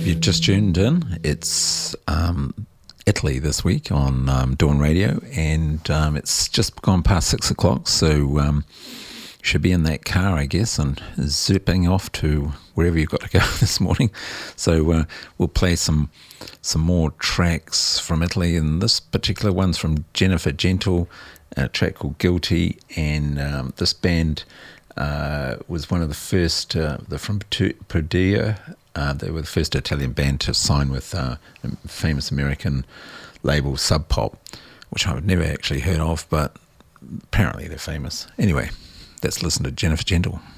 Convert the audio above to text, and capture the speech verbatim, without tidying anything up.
If you've just tuned in, it's um, Italy this week on um, Dawn Radio, and um, it's just gone past six o'clock, so um, you should be in that car, I guess, and zipping off to wherever you've got to go this morning. So uh, we'll play some some more tracks from Italy, and this particular one's from Jennifer Gentle, a track called Guilty, and um, this band uh, was one of the first, uh, they're from Puglia. Uh, they were the first Italian band to sign with uh, a famous American label Sub Pop, which I've never actually heard of, but apparently they're famous. Anyway, let's listen to Jennifer Gentle.